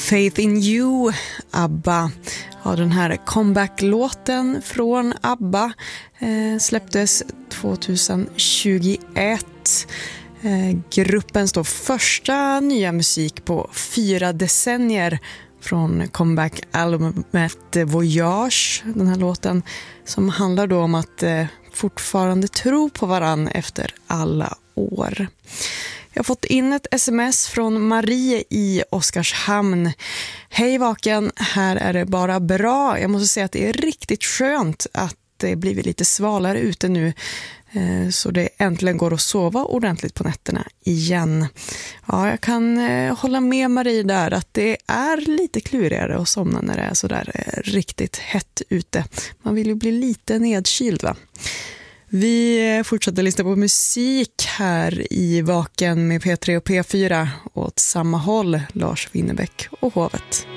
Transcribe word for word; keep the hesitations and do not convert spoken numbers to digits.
Faith in You, ABBA. Ja, den här comeback-låten från ABBA eh, släpptes tjugohundratjugoett. Eh, gruppen står första nya musik på fyra decennier från comeback-albumet Voyage. Den här låten som handlar då om att eh, fortfarande tro på varann efter alla år. Jag har fått in ett sms från Marie i Oskarshamn. Hej Vaken, här är det bara bra. Jag måste säga att det är riktigt skönt att det blivit lite svalare ute nu, så det äntligen går att sova ordentligt på nätterna igen. Ja, jag kan hålla med Marie där att det är lite klurigare att somna när det är så där riktigt hett ute. Man vill ju bli lite nedkyld, va? Vi fortsätter lyssna på musik här i Vaken med P tre och P fyra åt samma håll, Lars Winnerbäck och Hovet.